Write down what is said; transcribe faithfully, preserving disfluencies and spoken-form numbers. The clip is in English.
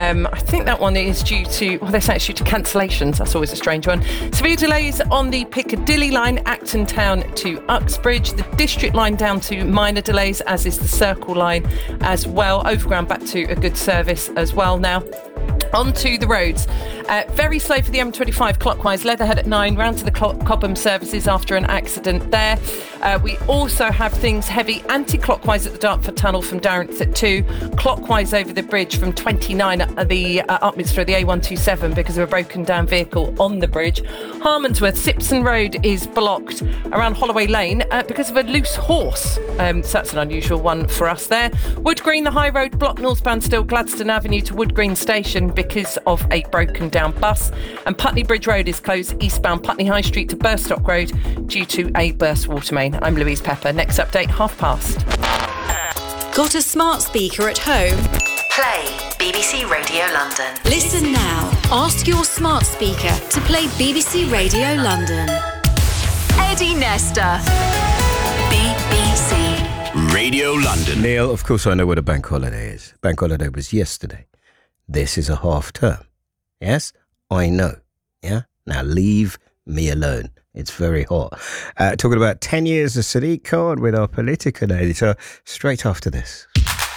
Um, I think that one is due to, well, they're saying it's due to cancellations. That's always a strange one. Severe delays on the Piccadilly line, Acton Town to Uxbridge. The District line down to minor delays, as is the Circle line as well. Overground back to a good service as well now. On to the roads. Uh, very slow for the M twenty-five clockwise, Leatherhead at nine, round to the Cl- Cobham services after an accident there. Uh, we also have things heavy anti-clockwise at the Dartford Tunnel from Darrants at two, clockwise over the bridge from twenty-nine at the uh, Upminster, the A one twenty-seven, because of a broken down vehicle on the bridge. Harmondsworth, Sipson Road is blocked around Holloway Lane uh, because of a loose horse. Um, so that's an unusual one for us there. Wood Green, the High Road, blocked northbound still, Gladstone Avenue to Wood Green Station because of a broken down bus. And Putney Bridge Road is closed eastbound Putney High Street to Burstock Road due to a burst water main. I'm Louise Pepper. Next update, half past. Got a smart speaker at home? Play B B C Radio London. Listen now. Ask your smart speaker to play B B C Radio London. Eddie Nesta. B B C Radio London. Neil, of course I know what a bank holiday is. Bank holiday was yesterday. This is a half term. Yes? I know. Yeah? Now leave me alone. It's very hot. Uh, talking about ten years of Sadiq Khan with our political editor straight after this.